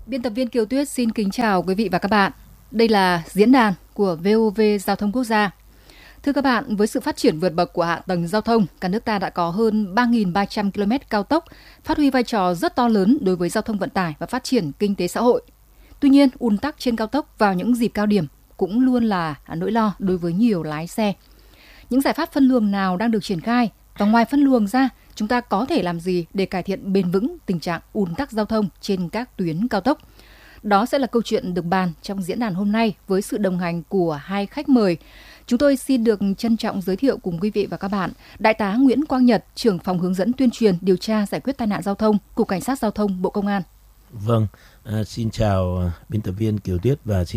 Biên tập viên Kiều Tuyết xin kính chào quý vị và các bạn. Đây là diễn đàn của VOV Giao thông Quốc gia. Thưa các bạn, với sự phát triển vượt bậc của hạ tầng giao thông, cả nước ta đã có hơn 3.300 km cao tốc, phát huy vai trò rất to lớn đối với giao thông vận tải và phát triển kinh tế xã hội. Tuy nhiên, ùn tắc trên cao tốc vào những dịp cao điểm cũng luôn là nỗi lo đối với nhiều lái xe. Những giải pháp phân luồng nào đang được triển khai? Và ngoài phân luồng ra, chúng ta có thể làm gì để cải thiện bền vững tình trạng ùn tắc giao thông trên các tuyến cao tốc? Đó sẽ là câu chuyện được bàn trong diễn đàn hôm nay với sự đồng hành của hai khách mời. Chúng tôi xin được trân trọng giới thiệu cùng quý vị và các bạn Đại tá Nguyễn Quang Nhật, trưởng phòng hướng dẫn tuyên truyền điều tra giải quyết tai nạn giao thông, Cục Cảnh sát Giao thông, Bộ Công an. Vâng, xin chào biên tập viên Kiều Tuyết và xin